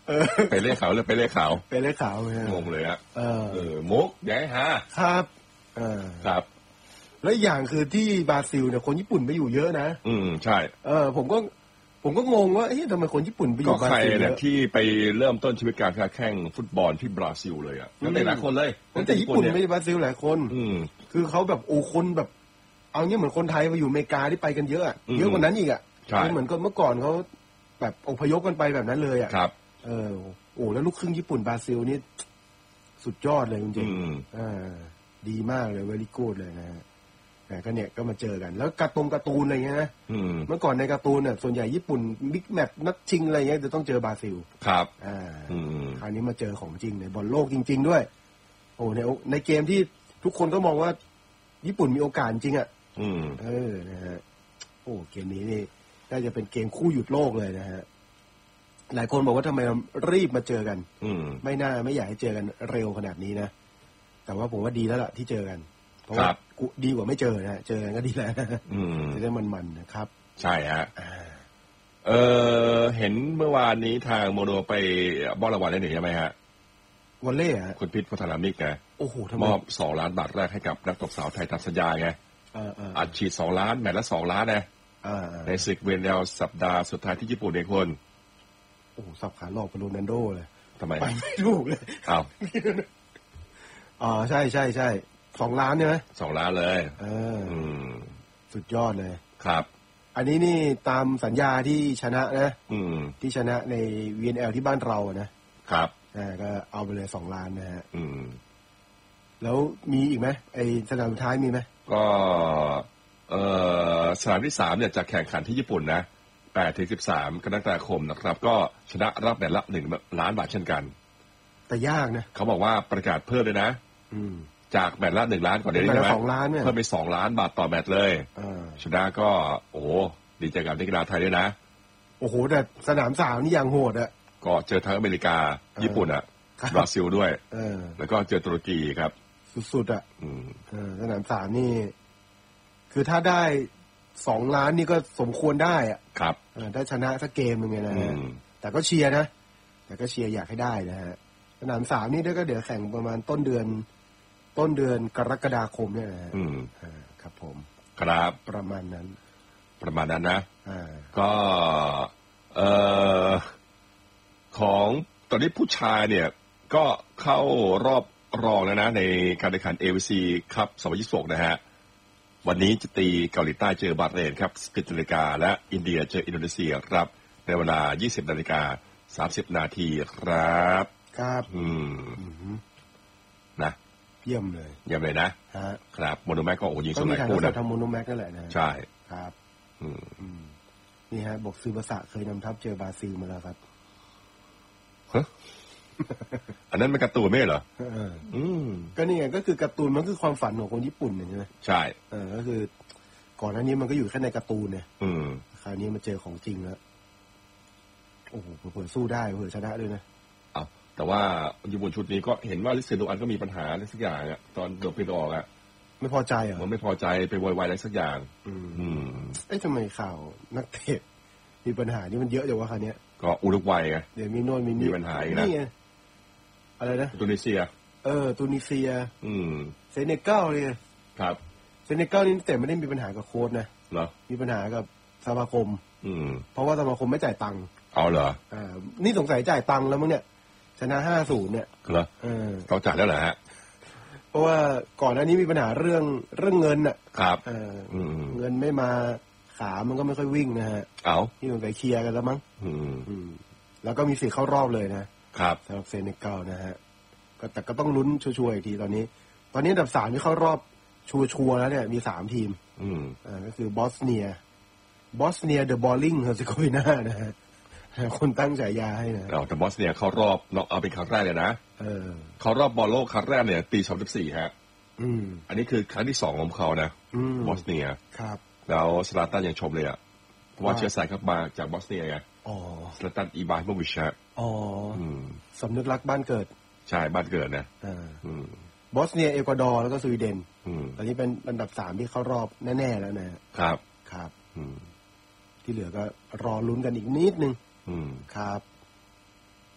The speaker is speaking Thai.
ไปเล่ขาวเลยไปเล่ขาวไปเล่ขาวงงเลยฮะมุกย้ายฮะครับครับและอย่างคือที่บราซิลเนี่ยคนญี่ปุ่นไปอยู่เยอะนะใช่ผมก็งงว่าทำไมคนญี่ปุ่นไปอยู่บราซิลก็ใครเนี่ยที่ไปเริ่มต้นชีวิตการค้าแข่งฟุตบอลที่บราซิลเลยอ่ะตั้งแต่หลายคนเลยแต่ญี่ปุ่นไม่ใช่บราซิลหลายคนคือเขาแบบคนแบบเอาเงี้ยเหมือนคนไทยไปอยู่อเมริกาที่ไปกันเยอะเยอะกว่านั้นอีกอ่ะเหมือนกับเมื่อก่อนเขาแบบอพยพกันไปแบบนั้นเลยอ่ะครับแล้วลูกครึ่งญี่ปุ่นบราซิลนี่สุดยอดเลยจริงๆดีมากเลยเวลิกูดเลยนะฮะก็เนี่ยก็มาเจอกันแล้วการ์ตูนอะไรเงี้ยนะเมื่อก่อนในการ์ตูนเนี่ยส่วนใหญ่ญี่ปุ่นบิ๊กแมตช์นัดชิงอะไรเงี้ยจะต้องเจอบราซิลครับคราวนี้มาเจอของจริงในบอลโลกจริงๆด้วยในเกมที่ทุกคนก็มองว่าญี่ปุ่นมีโอกาสจริงอ่ะนะฮะเกมนี้นี่น่าจะเป็นเกมคู่หยุดโลกเลยนะฮะหลายคนบอกว่าทำไมรีบมาเจอกันไม่อยากให้เจอกันเร็วขนาดนี้นะแต่ว่าผมว่าดีแล้วล่ะที่เจอกันเพราะว่าดีกว่าไม่เจอนะเจอกันก็ดีแล้วจะได้มันๆนะครับใช่ฮะเห็นเมื่อวานนี้ทางโมโนไปมอบรางวัลได้หนึ่งใช่ไหมฮะวอลเล่ฮะคุณพิษพัฒนามิกไงมอบ2 ล้านบาทแรกให้กับนักตบสาวไทยตามสัญญาไงอัดฉีด2 ล้านแมตช์ละ2 ล้านนะในศึกเวนเดลสัปดาห์สุดท้ายที่ญี่ปุ่นเองคนสับขาหลอกเป็นโรนัลโดเลยทำไมไปไม่ถูกเลยใช่2 ล้านใช่ไหม 2 ล้านเลยสุดยอดเลยครับอันนี้นี่ตามสัญญาที่ชนะนะที่ชนะใน VNL ที่บ้านเรานะครับก็เอาไปเลย2 ล้านนะฮะแล้วมีอีกไหมไอสนามสุดท้ายมีไหมก็สนามที่3เนี่ยจะแข่งขันที่ญี่ปุ่นนะ8-13 กรกฎาคมนะครับก็ชนะรับแมตช์ละ1 ล้านบาทเช่นกันแต่ยากนะเขาบอกว่าประกาศเพิ่มเลยนะจากแมตช์ละ1 ล้านก่อนเดี๋ยวนี้ใช่ไหมเพิ่มไป2 ล้านบาทต่อแมตช์เลยชนะก็ดีใจกับนักกีฬาไทยด้วยนะแต่สนาม3นี่อย่างโหดอะก็เจอทั้งอเมริกาญี่ปุ่นอะบราซิลด้วยแล้วก็เจอตุรกีครับสุดๆอะสนาม3นี่คือถ้าได้2 ล้านนี่ก็สมควรได้อะครับได้ชนะสักเกมนึงไงนะฮะแต่ก็เชียร์นะแต่ก็เชียร์อยากให้ได้นะฮะสนาม3นี่ก็เดี๋ยวแข่งประมาณต้นเดือนกรกฎาคมเนี่ยนะฮะครับผมครับประมาณนั้นนะก็ของตอนนี้ผู้ชายเนี่ยก็เข้ารอบรองแล้วนะในการแข่งขัน AFC ครับ2026นะฮะวันนี้จะตีเกาหลีใต้เจอบาห์เรนครับ 10 นาฬิกาและอินเดียเจออินโดนีเซียครับในเวลา 20 นาฬิกา 30 นาทีครับนะเยี่ยมเลยนะครับโมโนแม็กก็ยิงสมัยคู่นะทำโมโนแม็กนั่นแหละนะใช่ครับนี่ฮะบอกซื้อภาษาเคยนำทัพเจอบราซิลมาแล้วครับอันนั้นมันการ์ตูนไม่เหรอก็นี่ไงก็คือการ์ตูนมันคือความฝันของคนญี่ปุ่นใช่ไหมใช่ก็คือก่อนหน้านี้มันก็อยู่แค่ในการ์ตูนเนี่ยคราวนี้มาเจอของจริงแล้วโอ้โหเผื่อสู้ได้เผื่อชนะด้วยนะแต่ว่าญี่ปุ่นชุดนี้ก็เห็นว่าลิเซโดอันก็มีปัญหาอะไรสักอย่างอ่ะตอนโดดไปออกอ่ะไม่พอใจเหรอมันไม่พอใจไปโวยวายอะไรสักอย่างทำไมข่าวนักเตะมีปัญหานี่มันเยอะจังวะคราวนี้ก็อุรุกวัยไงเดี๋ยวมีโน่นมีปัญหาอีกนะอะไรนะตุนิเซียตุนิเซียเซเนกัลเลยครับเซเนกัลนี่แต่ไม่ได้มีปัญหากับโค้ชนะเหรอมีปัญหากับสมาคมเพราะว่าสมาคมไม่จ่ายตังค์เอาเหรอนี่สงสัยจ่ายตังค์แล้วมั้งเนี่ยชนะ 5-0 เนี่ยเหรอเขาจ่ายแล้วเหรอฮะเพราะว่าก่อนหน้านี้มีปัญหาเรื่องเงินอ่ะครับเงินไม่มาขามันก็ไม่ค่อยวิ่งนะฮะที่มันไปเคลียร์กันแล้วมั้งแล้วก็มีสิทธิ์เข้ารอบเลยนะครับสำหรับเซเนกัลนะฮะแต่ก็ต้องลุ้นชัวร์ๆอีกทีตอนนี้อันดับ3ที่เข้ารอบชัวร์แล้วเนี่ยมี3ทีมก็คือบอสเนียเดอะบอลลิงเฮอร์เซโกวีนานะฮะคนตั้งฉายาให้นะแต่บอสเนียเข้ารอบน็อกเอาเป็นครั้งแรกเลยนะเขารอบบอลโลกครั้งแรกเนี่ยปี2014ฮะอันนี้คือครั้งที่2ของเขานะบอสเนียครับแล้วสลาตันยังชมเลยอ่ะเพราะว่าเชื้อสายเขามาจากบอสเนียไงสลาตันอีบราฮิโมวิชฮะสำนึกรักบ้านเกิดใช่บ้านเกิดนะบอสเนียเอกวาดอร์แล้วก็สวีเดนตอนนี้เป็นอันดับ3ที่เข้ารอบแน่ๆแล้วนะครับที่เหลือก็รอลุ้นกันอีกนิดนึงครับ